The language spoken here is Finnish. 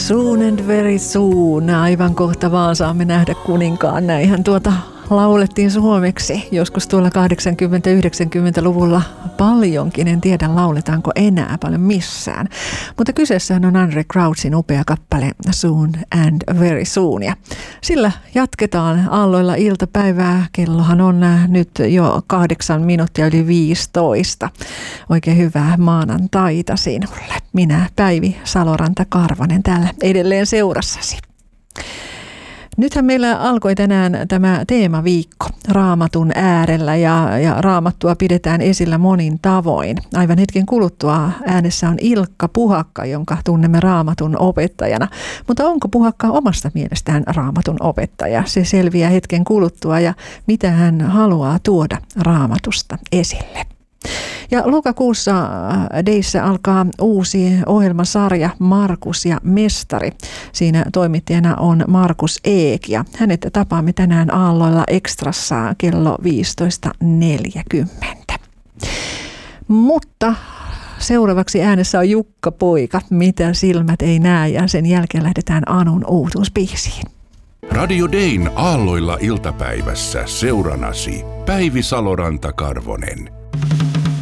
Soon and very soon. Aivan kohta vaan saamme nähdä kuninkaan. Näinhän laulettiin suomeksi joskus tuolla 80-90-luvulla paljonkin. En tiedä, lauletaanko enää paljon missään. Mutta kyseessähän on Andrae Crouchin upea kappale Soon and Very Soon. Ja sillä jatketaan aalloilla iltapäivää. Kellohan on nyt jo 8 minuuttia yli 15. Oikein hyvää maanantaita sinulle. Minä, Päivi Saloranta-Karvanen, täällä edelleen seurassasi. Nythän meillä alkoi tänään tämä teemaviikko Raamatun äärellä ja Raamattua pidetään esillä monin tavoin. Aivan hetken kuluttua äänessä on Ilkka Puhakka, jonka tunnemme Raamatun opettajana. Mutta onko Puhakka omasta mielestään Raamatun opettaja? Se selviää hetken kuluttua ja mitä hän haluaa tuoda Raamatusta esille. Ja lokakuussa Deissä alkaa uusi ohjelmasarja Markus ja Mestari. Siinä toimittajana on Markus Eek ja hänet tapaamme tänään aalloilla Ekstrassa kello 15.40. Mutta seuraavaksi äänessä on Jukka Poika, mitä silmät ei näe, ja sen jälkeen lähdetään Anun uutuusbiisiin. Radio Dayn aalloilla iltapäivässä seuranasi Päivi Saloranta-Karvonen.